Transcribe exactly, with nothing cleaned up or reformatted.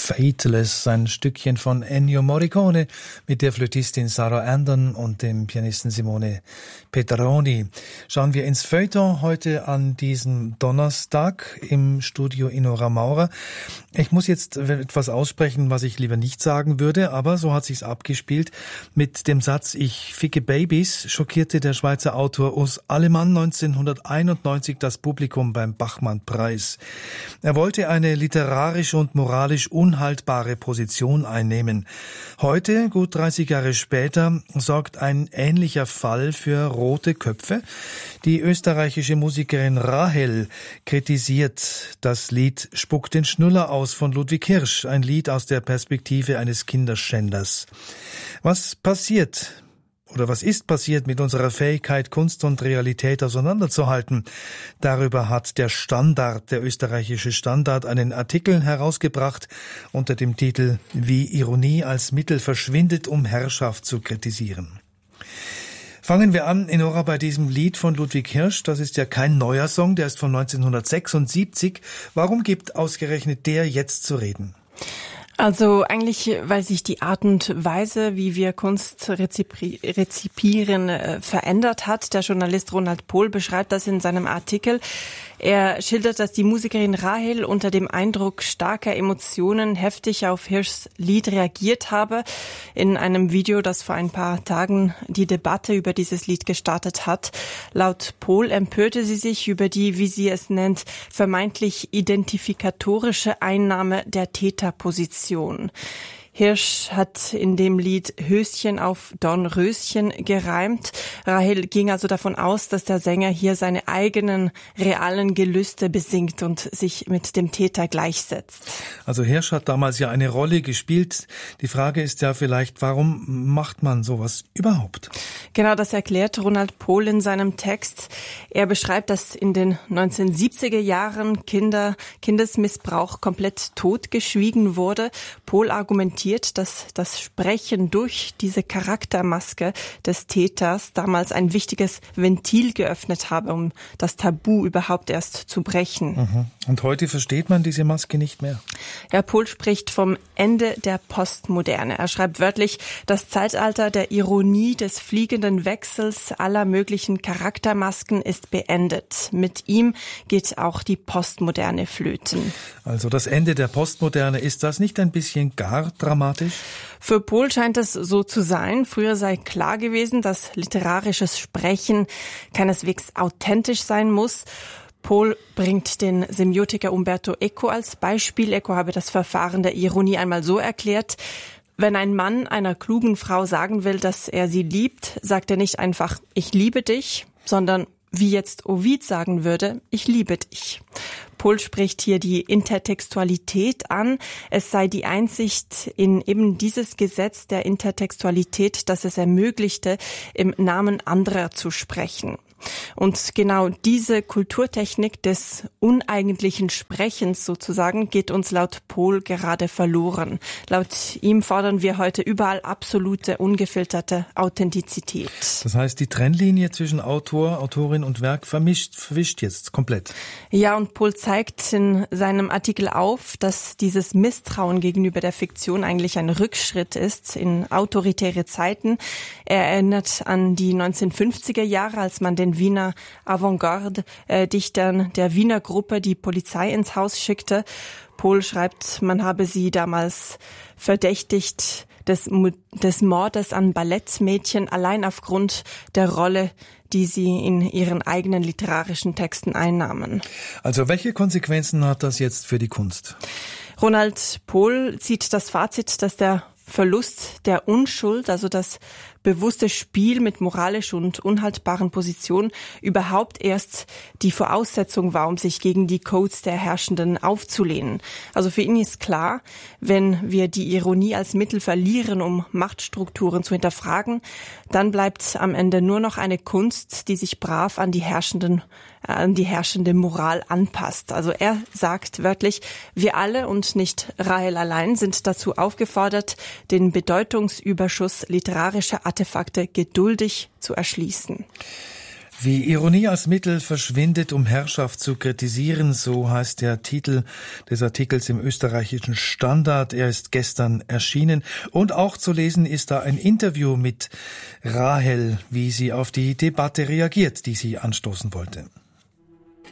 Fateless, ein Stückchen von Ennio Morricone mit der Flötistin Sarah Andon und dem Pianisten Simone Petroni. Schauen wir ins Feuilleton heute an diesem Donnerstag im Studio Inora Maurer. Ich muss jetzt etwas aussprechen, was ich lieber nicht sagen würde, aber so hat sich's abgespielt. Mit dem Satz "Ich ficke Babys" schockierte der Schweizer Autor Urs Allemann neunzehnhunderteinundneunzig das Publikum beim Bachmann-Preis. Er wollte eine literarisch und moralisch unhaltbare Position einnehmen. Heute, gut dreißig Jahre später, sorgt ein ähnlicher Fall für rote Köpfe. Die österreichische Musikerin Rahel kritisiert das Lied "Spuck den Schnuller aus" von Ludwig Hirsch, ein Lied aus der Perspektive eines Kinderschänders. Was passiert oder was ist passiert mit unserer Fähigkeit, Kunst und Realität auseinanderzuhalten? Darüber hat der Standard, der österreichische Standard, einen Artikel herausgebracht unter dem Titel "Wie Ironie als Mittel verschwindet, um Herrschaft zu kritisieren". Fangen wir an, Inora, bei diesem Lied von Ludwig Hirsch. Das ist ja kein neuer Song, der ist von neunzehnhundertsechsundsiebzig. Warum gibt ausgerechnet der jetzt zu reden? Also eigentlich, weil sich die Art und Weise, wie wir Kunst rezipi- rezipieren, äh, verändert hat. Der Journalist Ronald Pohl beschreibt das in seinem Artikel. Er schildert, dass die Musikerin Rahel unter dem Eindruck starker Emotionen heftig auf Hirschs Lied reagiert habe. In einem Video, das vor ein paar Tagen die Debatte über dieses Lied gestartet hat. Laut Pohl empörte sie sich über die, wie sie es nennt, vermeintlich identifikatorische Einnahme der Täterposition. Hirsch hat in dem Lied Höschen auf Dornröschen gereimt. Rahel ging also davon aus, dass der Sänger hier seine eigenen realen Gelüste besingt und sich mit dem Täter gleichsetzt. Also Hirsch hat damals ja eine Rolle gespielt. Die Frage ist ja vielleicht, warum macht man sowas überhaupt? Genau, das erklärt Ronald Pohl in seinem Text. Er beschreibt, dass in den neunzehnhundertsiebziger Jahren Kinder, Kindesmissbrauch komplett totgeschwiegen wurde. Pohl argumentiert, dass das Sprechen durch diese Charaktermaske des Täters damals ein wichtiges Ventil geöffnet habe, um das Tabu überhaupt erst zu brechen. Und heute versteht man diese Maske nicht mehr? Herr Pohl spricht vom Ende der Postmoderne. Er schreibt wörtlich, das Zeitalter der Ironie, des fliegenden Wechsels aller möglichen Charaktermasken ist beendet. Mit ihm geht auch die Postmoderne flöten. Also das Ende der Postmoderne, ist das nicht ein bisschen gar dramatisch? Für Pohl scheint es so zu sein. Früher sei klar gewesen, dass literarisches Sprechen keineswegs authentisch sein muss. Pohl bringt den Semiotiker Umberto Eco als Beispiel. Eco habe das Verfahren der Ironie einmal so erklärt: Wenn ein Mann einer klugen Frau sagen will, dass er sie liebt, sagt er nicht einfach "Ich liebe dich", sondern wie jetzt Ovid sagen würde, "Ich liebe dich". Pohl spricht hier die Intertextualität an. Es sei die Einsicht in eben dieses Gesetz der Intertextualität, das es ermöglichte, im Namen anderer zu sprechen. Und genau diese Kulturtechnik des uneigentlichen Sprechens sozusagen geht uns laut Pohl gerade verloren. Laut ihm fordern wir heute überall absolute, ungefilterte Authentizität. Das heißt, die Trennlinie zwischen Autor, Autorin und Werk vermischt, verwischt jetzt komplett. Ja, und Pohl zeigt in seinem Artikel auf, dass dieses Misstrauen gegenüber der Fiktion eigentlich ein Rückschritt ist in autoritäre Zeiten. Er erinnert an die neunzehnhundertfünfziger Jahre, als man den Wiener Avantgarde-Dichtern der Wiener Gruppe die Polizei ins Haus schickte. Pohl schreibt, man habe sie damals verdächtigt des, des Mordes an Ballettmädchen allein aufgrund der Rolle, die sie in ihren eigenen literarischen Texten einnahmen. Also welche Konsequenzen hat das jetzt für die Kunst? Ronald Pohl zieht das Fazit, dass der Verlust der Unschuld, also das bewusste Spiel mit moralisch und unhaltbaren Positionen, überhaupt erst die Voraussetzung war, um sich gegen die Codes der Herrschenden aufzulehnen. Also für ihn ist klar, wenn wir die Ironie als Mittel verlieren, um Machtstrukturen zu hinterfragen, dann bleibt am Ende nur noch eine Kunst, die sich brav an die Herrschenden, an die herrschende Moral anpasst. Also er sagt wörtlich, wir alle und nicht Rahel allein sind dazu aufgefordert, den Bedeutungsüberschuss literarischer Artefakte geduldig zu erschließen. Wie Ironie als Mittel verschwindet, um Herrschaft zu kritisieren, so heißt der Titel des Artikels im österreichischen Standard. Er ist gestern erschienen und auch zu lesen ist da ein Interview mit Rahel, wie sie auf die Debatte reagiert, die sie anstoßen wollte.